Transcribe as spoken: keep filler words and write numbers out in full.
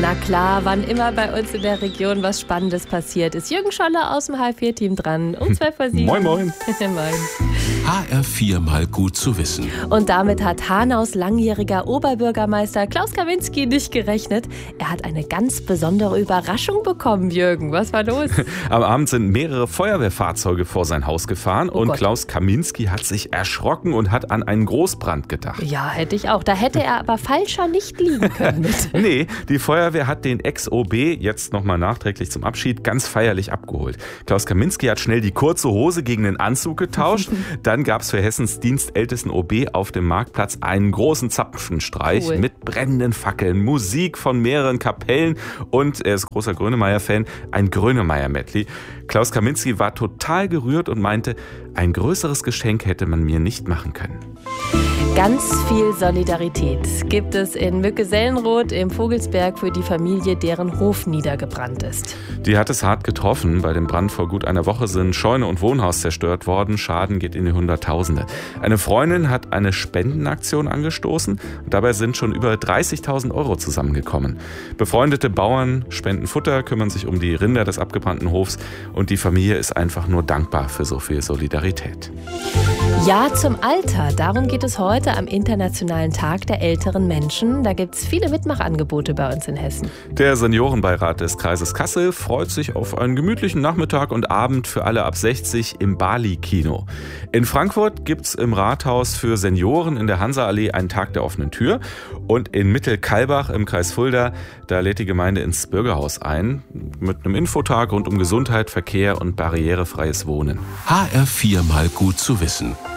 Na klar, wann immer bei uns in der Region was Spannendes passiert, ist Jürgen Scholler aus dem H R vier Team dran. Um zwei vor sieben. Moin, moin. Moin. H R vier mal gut zu wissen. Und damit hat Hanaus langjähriger Oberbürgermeister Klaus Kaminski nicht gerechnet. Er hat eine ganz besondere Überraschung bekommen, Jürgen. Was war los? Am Abend sind mehrere Feuerwehrfahrzeuge vor sein Haus gefahren Oh und Gott. Klaus Kaminski hat sich erschrocken und hat an einen Großbrand gedacht. Ja, hätte ich auch. Da hätte er aber falscher nicht liegen können mit. Nee, die Feuerwehr hat den Ex-O B, jetzt nochmal nachträglich zum Abschied, ganz feierlich abgeholt. Klaus Kaminski hat schnell die kurze Hose gegen den Anzug getauscht. Dann gab es für Hessens dienstältesten O B auf dem Marktplatz einen großen Zapfenstreich Cool. mit brennenden Fackeln, Musik von mehreren Kapellen und, er ist großer Grönemeyer-Fan, ein Grönemeyer-Medley. Klaus Kaminski war total gerührt und meinte, ein größeres Geschenk hätte man mir nicht machen können. Ganz viel Solidarität gibt es in Mücke-Sellenroth im Vogelsberg für die Familie, deren Hof niedergebrannt ist. Die hat es hart getroffen. Bei dem Brand vor gut einer Woche sind Scheune und Wohnhaus zerstört worden. Schaden geht in die Hunderttausende. Eine Freundin hat eine Spendenaktion angestoßen. Dabei sind schon über dreißigtausend Euro zusammengekommen. Befreundete Bauern spenden Futter, kümmern sich um die Rinder des abgebrannten Hofs. Und die Familie ist einfach nur dankbar für so viel Solidarität. Ja zum Alter, darum geht es heute am Internationalen Tag der älteren Menschen. Da gibt es viele Mitmachangebote bei uns in Hessen. Der Seniorenbeirat des Kreises Kassel freut sich auf einen gemütlichen Nachmittag und Abend für alle ab sechzig im Bali-Kino. In Frankfurt gibt es im Rathaus für Senioren in der Hansa-Allee einen Tag der offenen Tür. Und in Mittelkalbach im Kreis Fulda, da lädt die Gemeinde ins Bürgerhaus ein. Mit einem Infotag rund um Gesundheit, Verkehr und barrierefreies Wohnen. H R vier mal gut zu wissen.